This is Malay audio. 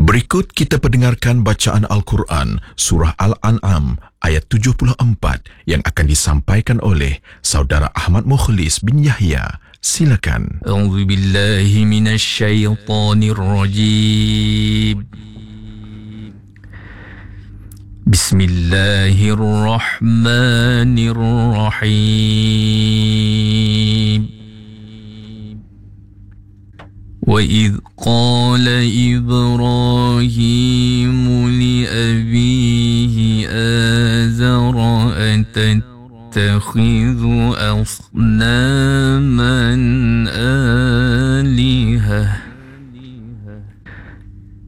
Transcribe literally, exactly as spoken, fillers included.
Berikut kita pendengarkan bacaan Al-Quran Surah Al-An'am ayat tujuh puluh empat yang akan disampaikan oleh Saudara Ahmad Mukhlis bin Yahya. Silakan. A'udzu billahi minasy syaithanir rajim. Bismillahirrahmanirrahim. وَإِذْ قَالَ إِبْرَاهِيمُ لِأَبِيهِ آزَرَ أَتَتَّخِذُ أَصْنَامًا آلِهَةً